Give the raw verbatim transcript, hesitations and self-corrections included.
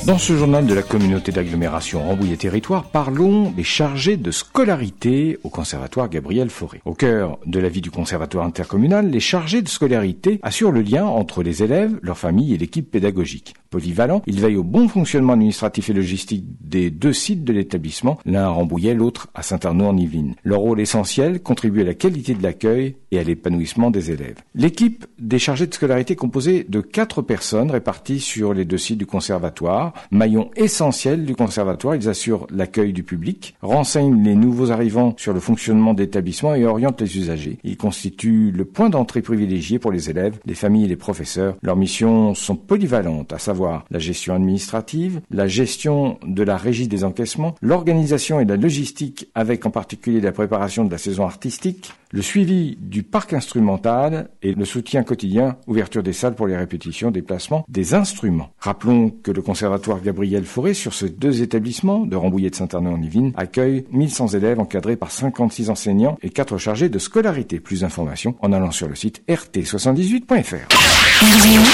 Dans ce journal de la communauté d'agglomération Rambouillet Territoire, parlons des chargés de scolarité au conservatoire Gabriel Fauré. Au cœur de la vie du conservatoire intercommunal, les chargés de scolarité assurent le lien entre les élèves, leurs familles et l'équipe pédagogique. Polyvalents, ils veillent au bon fonctionnement administratif et logistique des deux sites de l'établissement, l'un à Rambouillet, l'autre à Saint-Arnaud-en-Yvelines. Leur rôle essentiel contribue à la qualité de l'accueil et à l'épanouissement des élèves. L'équipe des chargés de scolarité est composée de quatre personnes réparties sur les deux sites du conservatoire. Maillon essentiel du conservatoire, ils assurent l'accueil du public, renseignent les nouveaux arrivants sur le fonctionnement de l'établissement et orientent les usagers. Ils constituent le point d'entrée privilégié pour les élèves, les familles et les professeurs. Leurs missions sont polyvalentes, à savoir la gestion administrative, la gestion de la régie des encaissements, l'organisation et la logistique avec en particulier la préparation de la saison artistique, le suivi du parc instrumental et le soutien quotidien, ouverture des salles pour les répétitions, déplacement des instruments. Rappelons que le conservatoire Gabriel Fauré, sur ces deux établissements de Rambouillet et de Saint-Arnaud-en-Yvelines, accueille mille cent élèves encadrés par cinquante-six enseignants et quatre chargés de scolarité. Plus d'informations en allant sur le site r t soixante-dix-huit point f r.